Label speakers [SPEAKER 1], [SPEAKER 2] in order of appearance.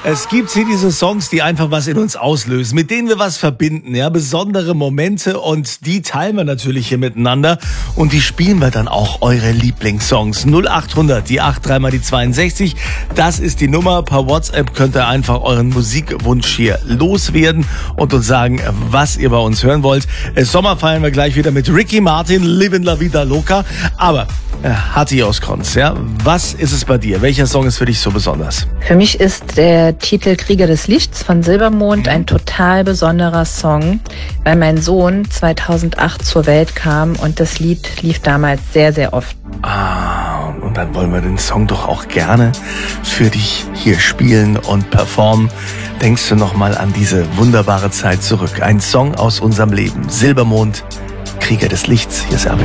[SPEAKER 1] Es gibt hier diese Songs, die einfach was in uns auslösen, mit denen wir was verbinden, ja, besondere Momente, und die teilen wir natürlich hier miteinander und die spielen wir dann auch, eure Lieblingssongs. 0800, die 83 mal die 62, das ist die Nummer. Per WhatsApp könnt ihr einfach euren Musikwunsch hier loswerden und uns sagen, was ihr bei uns hören wollt. Sommer feiern wir gleich wieder mit Ricky Martin, Livin' La Vida Loca, aber Hatti aus Konz, ja, was ist es bei dir? Welcher Song ist für dich so besonders?
[SPEAKER 2] Für mich ist der Titel Krieger des Lichts von Silbermond ein total besonderer Song, weil mein Sohn 2008 zur Welt kam und das Lied lief damals sehr, sehr oft.
[SPEAKER 1] Und dann wollen wir den Song doch auch gerne für dich hier spielen und performen. Denkst du noch mal an diese wunderbare Zeit zurück? Ein Song aus unserem Leben. Silbermond, Krieger des Lichts. Hier ist RBR.